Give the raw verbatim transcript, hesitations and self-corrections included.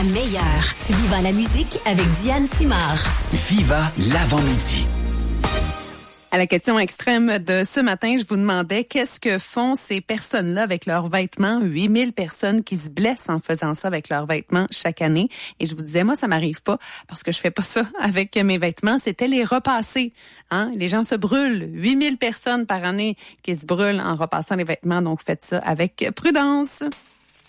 Meilleur. Viva la musique avec Diane Simard. Viva l'avant-midi. À la question extrême de ce matin, je vous demandais qu'est-ce que font ces personnes-là avec leurs vêtements. huit mille personnes qui se blessent en faisant ça avec leurs vêtements chaque année. Et je vous disais, moi, ça m'arrive pas parce que je fais pas ça avec mes vêtements. C'était les repasser. Hein? Les gens se brûlent. huit mille personnes par année qui se brûlent en repassant les vêtements. Donc, faites ça avec prudence.